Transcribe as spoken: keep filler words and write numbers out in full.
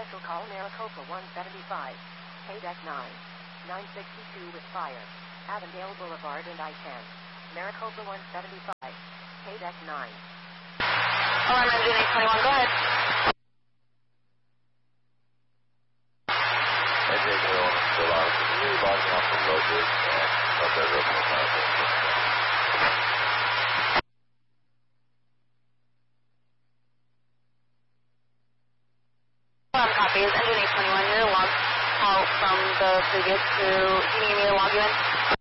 Special call Maricopa one seventy-five. K-Deck nine. nine sixty-two with fire. Avondale Boulevard and I ten. Maricopa one seventy-five. K-Deck nine. Alarm engine eight twenty-one, go ahead. Engine eight twenty-one, still out. Can you log off the road here? And let that road come out. Alarm copies, engine eight twenty-one, you're logged out from the previous to, you need me to log you in?